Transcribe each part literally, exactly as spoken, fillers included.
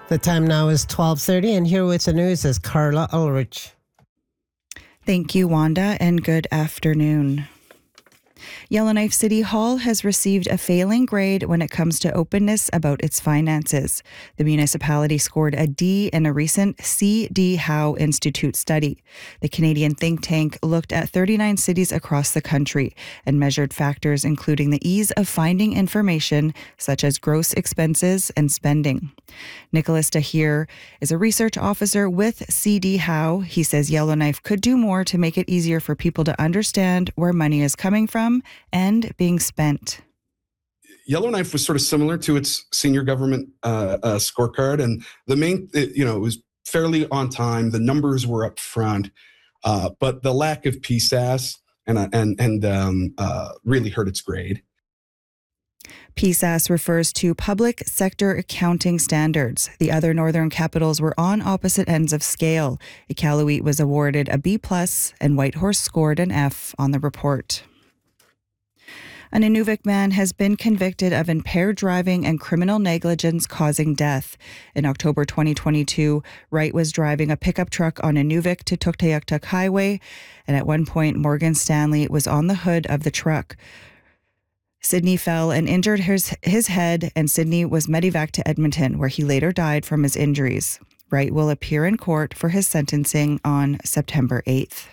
The time now is twelve thirty, and here with the news is Carla Ulrich. Thank you, Wanda, and good afternoon. Yellowknife City Hall has received a failing grade when it comes to openness about its finances. The municipality scored a D in a recent C D Howe Institute study. The Canadian think tank looked at thirty-nine cities across the country and measured factors including the ease of finding information, such as gross expenses and spending. Nicholas Tahir is a research officer with C D Howe. He says Yellowknife could do more to make it easier for people to understand where money is coming from and being spent. Yellowknife was sort of similar to its senior government uh, uh, scorecard, and the main, it, you know, it was fairly on time. The numbers were up front, uh, but the lack of P S A S and and and um, uh, really hurt its grade. P S A S refers to Public Sector Accounting Standards. The other northern capitals were on opposite ends of scale. Iqaluit was awarded a B plus, and Whitehorse scored an F on the report. An Inuvik man has been convicted of impaired driving and criminal negligence causing death. In October twenty twenty-two, Wright was driving a pickup truck on Inuvik to Tuktoyaktuk Highway, and at one point, Morgan Stanley was on the hood of the truck. Sydney fell and injured his, his head, and Sydney was medevaced to Edmonton, where he later died from his injuries. Wright will appear in court for his sentencing on September eighth.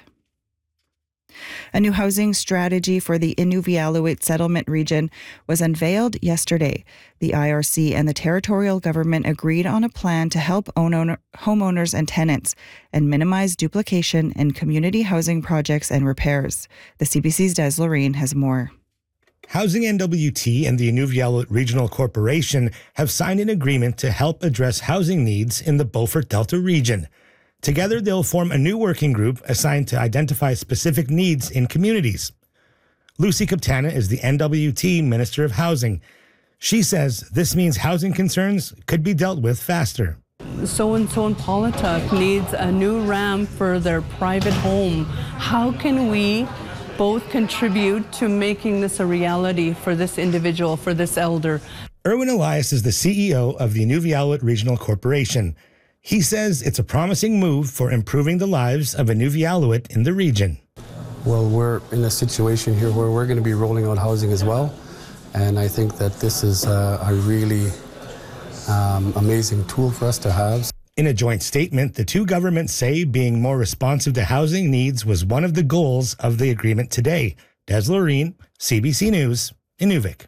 A new housing strategy for the Inuvialuit settlement region was unveiled yesterday. The I R C and the territorial government agreed on a plan to help owner, homeowners and tenants and minimize duplication in community housing projects and repairs. The C B C's Des Lorraine has more. Housing N W T and the Inuvialuit Regional Corporation have signed an agreement to help address housing needs in the Beaufort Delta region. Together, they'll form a new working group assigned to identify specific needs in communities. Lucy Kaptana is the N W T Minister of Housing. She says this means housing concerns could be dealt with faster. So-and-so in Paulatuk needs a new ramp for their private home. How can we both contribute to making this a reality for this individual, for this elder? Erwin Elias is the C E O of the Inuvialuit Regional Corporation. He says it's a promising move for improving the lives of Inuvialuit in the region. Well, we're in a situation here where we're going to be rolling out housing as well. And I think that this is a, a really um, amazing tool for us to have. In a joint statement, the two governments say being more responsive to housing needs was one of the goals of the agreement today. Des Lorraine, C B C News, Inuvik.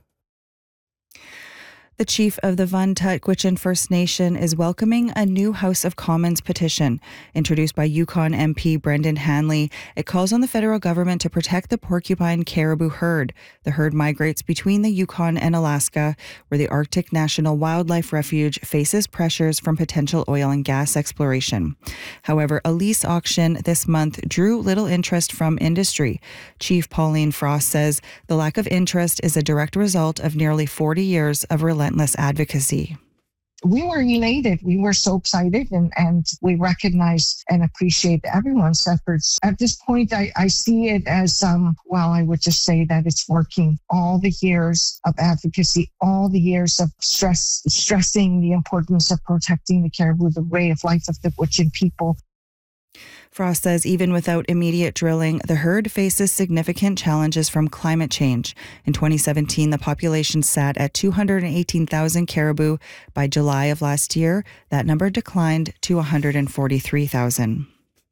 The chief of the Vuntut Gwich'in First Nation is welcoming a new House of Commons petition. Introduced by Yukon M P Brendan Hanley, it calls on the federal government to protect the porcupine caribou herd. The herd migrates between the Yukon and Alaska, where the Arctic National Wildlife Refuge faces pressures from potential oil and gas exploration. However, a lease auction this month drew little interest from industry. Chief Pauline Frost says the lack of interest is a direct result of nearly forty years of relentless advocacy. We were elated. We were so excited, and, and we recognize and appreciate everyone's efforts. At this point, I, I see it as, um, well, I would just say that it's working. All the years of advocacy, all the years of stress, stressing the importance of protecting the caribou, the way of life of the Gwich'in people. Frost says even without immediate drilling, the herd faces significant challenges from climate change. In twenty seventeen, the population sat at two hundred eighteen thousand caribou. By July of last year, that number declined to one hundred forty-three thousand.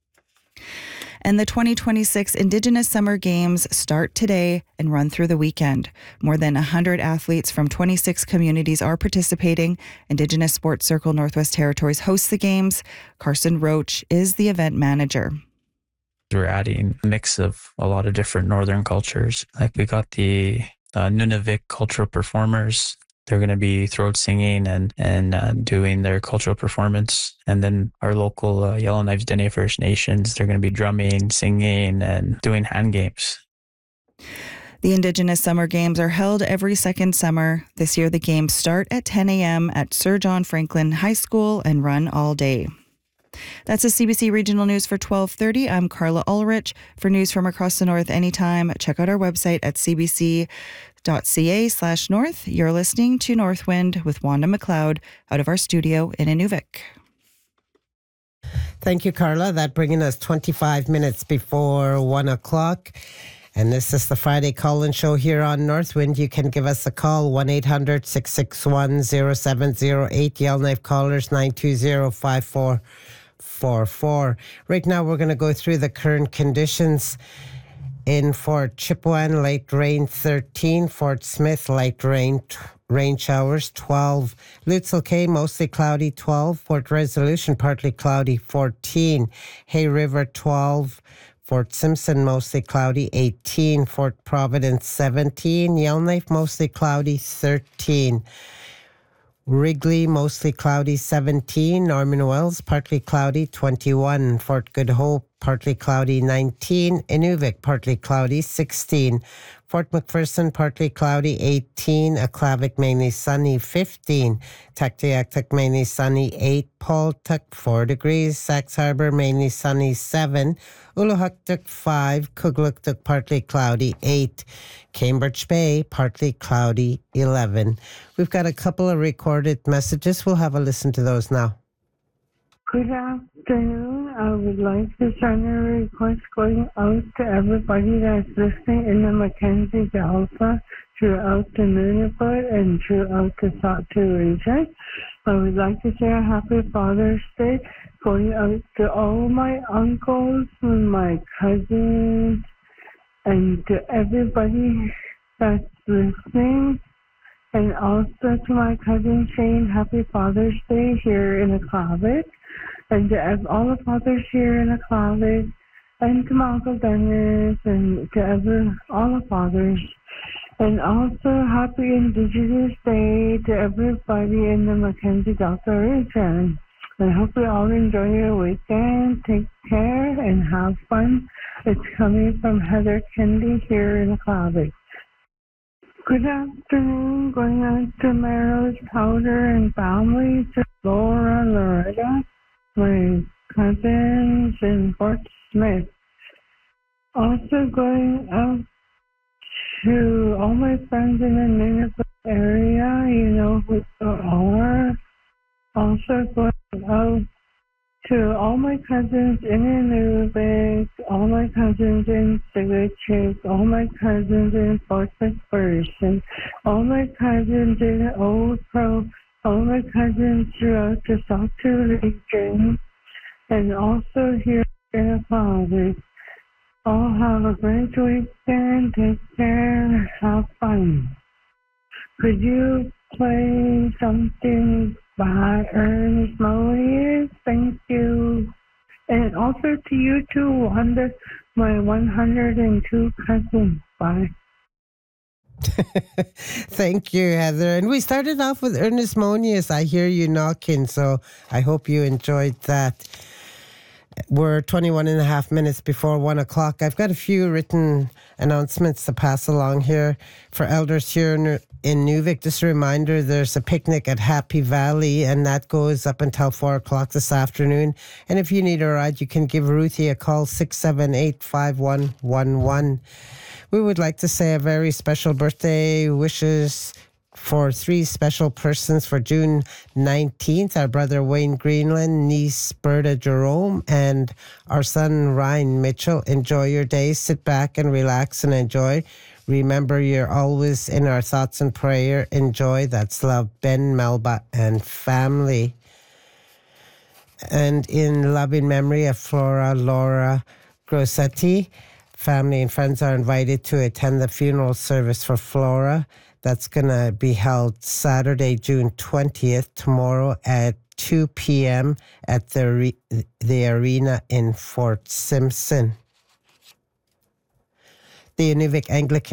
And the twenty twenty-six Indigenous Summer Games start today and run through the weekend. More than one hundred athletes from twenty-six communities are participating. Indigenous Sports Circle Northwest Territories hosts the games. Carson Roach is the event manager. We're adding a mix of a lot of different northern cultures. Like we got the uh, Nunavik cultural performers. They're going to be throat singing and, and uh, doing their cultural performance. And then our local uh, Yellowknife Dene First Nations, they're going to be drumming, singing, and doing hand games. The Indigenous Summer Games are held every second summer. This year, the games start at ten a.m. at Sir John Franklin High School and run all day. That's the C B C Regional News for twelve thirty. I'm Carla Ulrich. For news from across the north anytime, check out our website at c b c ca slash north. You're listening to Northwind with Wanda McLeod out of our studio in Inuvik. Thank you, Carla. That bringing us twenty-five minutes before one o'clock. And this is the Friday call-in show here on Northwind. You can give us a call, one eight hundred six six one zero seven zero eight. Yellowknife callers, nine two zero five four four four. Right now, we're going to go through the current conditions. In Fort Chipewyan, light rain thirteen. Fort Smith, light rain, t- rain showers twelve. Lutzel Cay, mostly cloudy twelve. Fort Resolution, partly cloudy fourteen. Hay River twelve. Fort Simpson, mostly cloudy eighteen. Fort Providence seventeen. Yellowknife, mostly cloudy thirteen. Wrigley, mostly cloudy seventeen. Norman Wells, partly cloudy twenty-one. Fort Good Hope, partly cloudy nineteen. Inuvik, partly cloudy sixteen. Fort McPherson, partly cloudy eighteen. Aklavik, mainly sunny fifteen. Tuktoyaktuk, mainly sunny eight. Paultuk, four degrees. Sax Harbor, mainly sunny seven. Uluhuktuk, five. Kugluktuk, partly cloudy eight. Cambridge Bay, partly cloudy eleven. We've got a couple of recorded messages. We'll have a listen to those now. Good afternoon. I would like to send a request going out to everybody that's listening in the Mackenzie Delta, throughout the Nunavut and throughout the Sahtu region. I would like to say a happy Father's Day going out to all my uncles and my cousins and to everybody that's listening. And also to my cousin Shane, happy Father's Day here in Aklavik. And to all the fathers here in Aklavik, and to my Uncle Dennis, and to every, all the fathers. And also happy Indigenous Day to everybody in the Mackenzie Delta region. I hope you all enjoy your weekend. Take care and have fun. It's coming from Heather Kendi here in Aklavik. Good afternoon, going out to Merrill's Powder and family, to Laura, Loretta, my cousins in Fort Smith. Also going out to all my friends in the Nunavut area, you know who they are. Also going out to all my cousins in Inuvik, all my cousins in Sigachik, all my cousins in Fort McPherson, all my cousins in Old Crow, all my cousins throughout the Sahtu region, and also here in Aklavik. All have a great weekend. Take care. Have fun. Could you play something by Ernest Molius? Thank you. And also to you too, Wanda, my one hundred two cousins. Bye. Thank you, Heather. And we started off with Ernest Monius, I Hear You Knocking, so I hope you enjoyed that. We're twenty-one and a half minutes before one o'clock. I've got a few written announcements to pass along here for elders here in, in Inuvik. Just a reminder, there's a picnic at Happy Valley, and that goes up until four o'clock this afternoon. And if you need a ride, you can give Ruthie a call, six seven eight, five one one one. We would like to say a very special birthday wishes for three special persons for June nineteenth, our brother Wayne Greenland, niece Berta Jerome, and our son Ryan Mitchell. Enjoy your day. Sit back and relax and enjoy. Remember, you're always in our thoughts and prayer. Enjoy. That's love. Ben, Melba, and family. And in loving memory of Flora Laura Grossetti, family and friends are invited to attend the funeral service for Flora. That's going to be held Saturday, June twentieth, tomorrow at two p.m. at the, the arena in Fort Simpson. The Inuvik Anglican